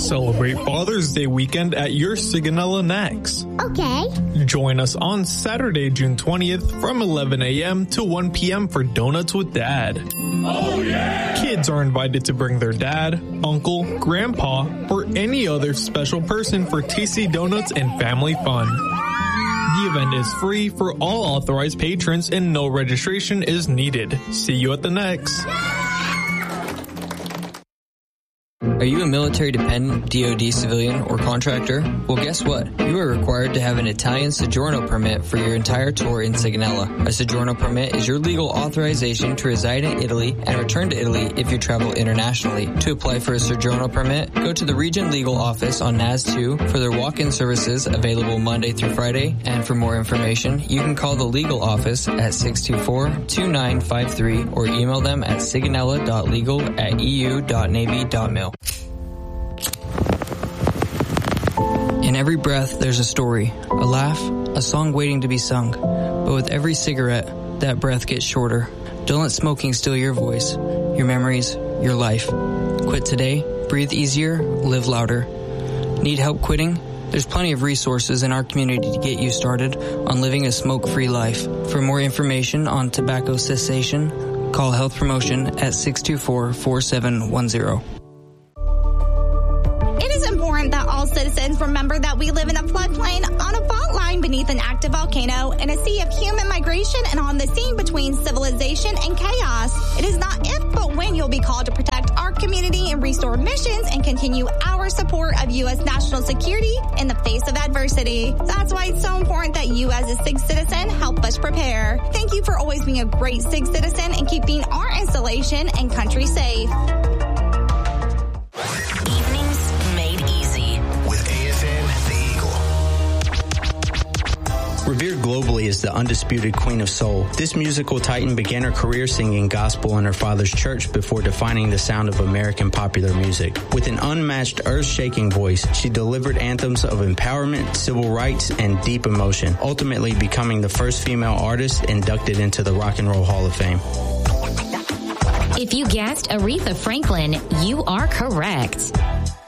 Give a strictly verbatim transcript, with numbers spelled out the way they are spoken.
celebrate Father's Day weekend at your Sigonella Next. Okay. Join us on Saturday, June twentieth from eleven a.m. to one p.m. for Donuts with Dad. Oh, yeah! Kids are invited to bring their dad, uncle, grandpa, or any other special person for tasty donuts and family fun. The event is free for all authorized patrons and no registration is needed. See you at the Next. Are you a military dependent, D O D civilian, or contractor? Well, guess what? You are required to have an Italian Soggiorno permit for your entire tour in Sigonella. A Soggiorno permit is your legal authorization to reside in Italy and return to Italy if you travel internationally. To apply for a Soggiorno permit, go to the Region Legal Office on N A S two for their walk-in services available Monday through Friday. And for more information, you can call the legal office at six two four, two nine five three or email them at sigonella dot legal at e u dot navy dot mil. In every breath, there's a story, a laugh, a song waiting to be sung. But with every cigarette, that breath gets shorter. Don't let smoking steal your voice, your memories, your life. Quit today, breathe easier, live louder. Need help quitting? There's plenty of resources in our community to get you started on living a smoke-free life. For more information on tobacco cessation, call Health Promotion at six two four, four seven one zero. That all citizens remember that we live in a floodplain on a fault line beneath an active volcano in a sea of human migration and on the scene between civilization and chaos. It is not if but when you'll be called to protect our community and restore missions and continue our support of U S national security in the face of adversity. That's why it's so important that you as a SIG citizen help us prepare. Thank you for always being a great SIG citizen and keeping our installation and country safe. Revered globally as the undisputed queen of soul, this musical titan began her career singing gospel in her father's church before defining the sound of American popular music. With an unmatched, earth-shaking voice, she delivered anthems of empowerment, civil rights, and deep emotion, ultimately becoming the first female artist inducted into the Rock and Roll Hall of Fame. If you guessed Aretha Franklin, you are correct.